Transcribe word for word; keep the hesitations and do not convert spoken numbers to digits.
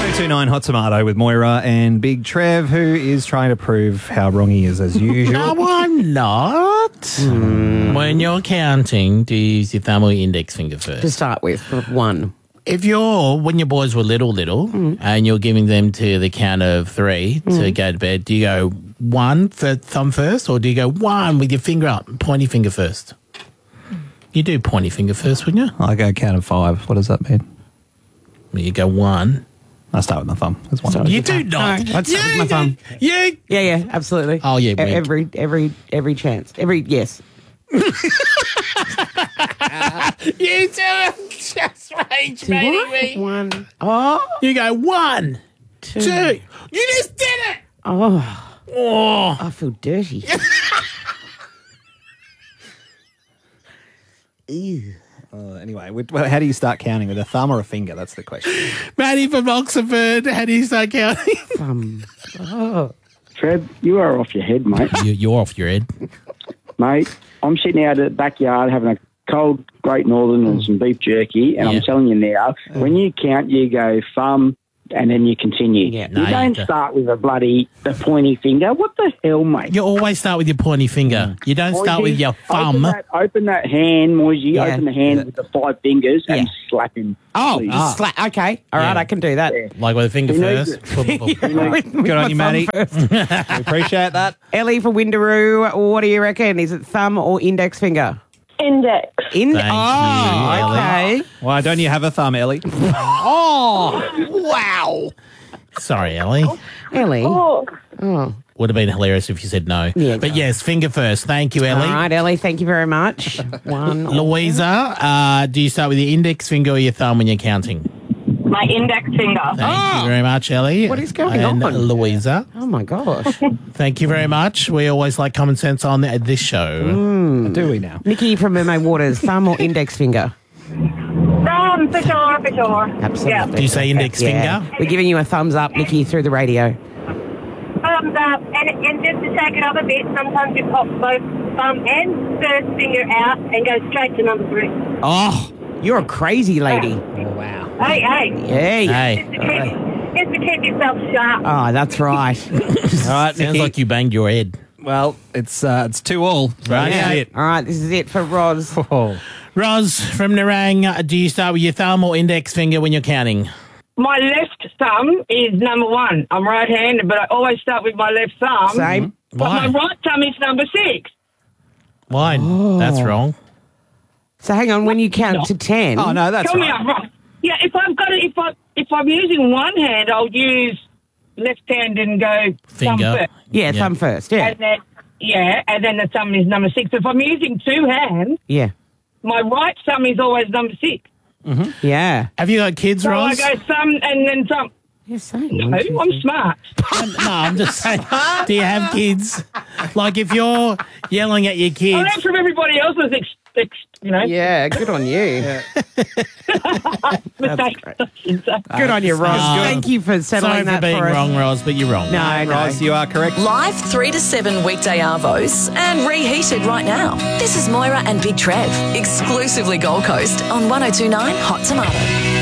oh two nine Hot Tomato with Moira and Big Trev, who is trying to prove how wrong he is as usual. No, I'm not. Mm. When you're counting, do you use your thumb or your index finger first? To start with, for one. If you're, when your boys were little, little, mm. and you're giving them to the count of three mm. to go to bed, do you go one for thumb first, or do you go one with your finger up, pointy finger first? You do pointy finger first, wouldn't you? I go count of five. What does that mean? You go one. I start with my thumb. That's one. You do not. No, I'd start with my thumb. Yeah. Yeah, yeah, absolutely. Oh, yeah. E- every, every, every chance. Every, yes. You do it. Just rage baiting me. One. Oh. You go one, two. two. You just did it. Oh. Oh. I feel dirty. Ew. Uh, anyway, with, well, how do you start counting? With a thumb or a finger? That's the question. Maddie from Oxford, how do you start counting? Thumb. Oh. Trev, you are off your head, mate. You, you're off your head. Mate, I'm sitting out at the backyard having a cold Great Northern and some beef jerky, and yeah. I'm telling you now, mm. when you count, you go thumb, and then you continue. Yeah. You no, don't you start with a bloody the pointy finger. What the hell, mate? You always start with your pointy finger. You don't Moisey, start with your thumb. Open that, open that hand, Moisey. Yeah. Open the hand Yeah. with the five fingers Yeah. and slap him. Oh, please. ah. Sla- okay. All right, Yeah. I can do that. Yeah. Like with a finger He knows first. it. With- with Good on my you, thumb Maddie. first. We appreciate that. Ellie for Windaroo, what do you reckon? Is it thumb or index finger? Index. In- Thank oh, you, Ellie. okay. Why don't you have a thumb, Ellie? Oh, wow. Sorry, Ellie. Ellie. Oh, Oh. Would have been hilarious if you said no. Yeah, but no. yes, finger first. Thank you, Ellie. All right, Ellie, thank you very much. One. Louisa, uh, do you start with your index finger or your thumb when you're counting? my index finger. Thank Oh. you very much, Ellie. What is going and on? Louisa. Oh, my gosh. Thank you very much. We always like common sense on this show. Mm. Do we now? Nikki from Mermaid Waters, thumb or index finger? Um, for sure, for sure. Absolutely. Yeah. Do you say index Yeah. finger? We're giving you a thumbs up, Nikki, through the radio. Thumbs up. And, and just to take it up a bit, sometimes you pop both thumb and first finger out and go straight to number three. Oh, you're a crazy lady. Oh, wow. Hey, hey. Hey. Hey. Just to keep, just to keep yourself sharp. Oh, that's right. All right, Sounds Nikki. like you banged your head. Well, it's uh, it's two all. Right. This is Yeah. it. All right, this is it for Roz. Oh. Roz from Nerang, uh, do you start with your thumb or index finger when you're counting? My left thumb is number one. I'm right-handed, but I always start with my left thumb. Same. But Why? my right thumb is number six. Why? That's wrong. So hang on, when you count to ten. Oh, no, that's Tell me right. I'm right. Yeah, if I've got it, if I if I'm using one hand, I'll use left hand and go thumb Finger. first. Yeah, Yeah. thumb first. Yeah. And then yeah, and then the thumb is number six. But if I'm using two hands, Yeah. my right thumb is always number six. Yeah. Have you got kids, So I Roz? go thumb and then thumb. Yeah, same. No, One, two, I'm three. smart. no, I'm just saying. Do you have kids? Like if you're yelling at your I kids. learned from everybody else's, ex, ex, you know. Yeah, good on you. mistakes. Good on you, Roz. Uh, Thank you for settling Sorry for that being for us. wrong, Roz, but you're wrong. No, no. Roz, you are correct. Live three to seven weekday arvos and reheated right now. This is Moira and Big Trev, exclusively Gold Coast on one oh two nine Hot Tomato.